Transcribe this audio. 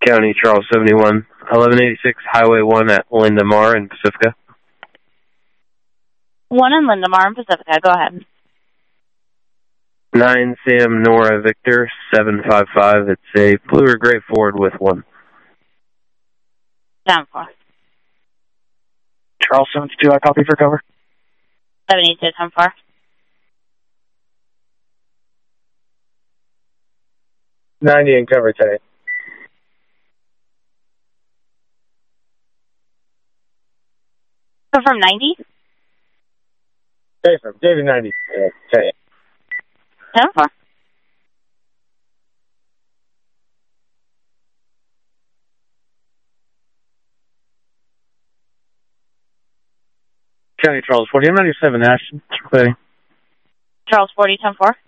County Charles 71, 1186 Highway 1 at Lindamar in Pacifica. 1 in Lindamar in Pacifica. Go ahead. 9 Sam Nora Victor 755. It's a blue or gray Ford with 1. Down 4. Charles 72, I copy for cover. 72, 10 4. $90 in cover today. From 90? David 90. Okay. 10 4. County Charles 40, I'm 97 Ashton. Clearing. Charles 40, 10 4.